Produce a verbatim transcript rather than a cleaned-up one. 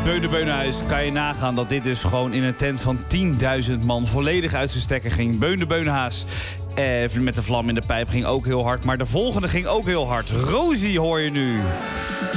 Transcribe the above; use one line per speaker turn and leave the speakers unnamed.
Beune Beunenhuis. Kan je nagaan dat dit dus gewoon in een tent van tienduizend man volledig uit zijn stekker ging. Beune Beunenhaas. Eh, met de vlam in de pijp ging ook heel hard. Maar de volgende ging ook heel hard. Rosie hoor je nu.